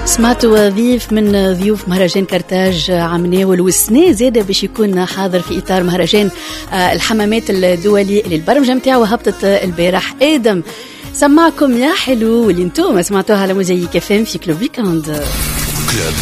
سمعتوا ضيف من ضيوف مهرجان كرتاج عمناول والسنة زادة باش يكون حاضر في إطار مهرجان الحمامات الدولي اللي البرمجة متاعه هبطت البارح. آدم سمعكم يا حلو واللي انتم سمعتوها على موزايك FM في كلوب ويكاند.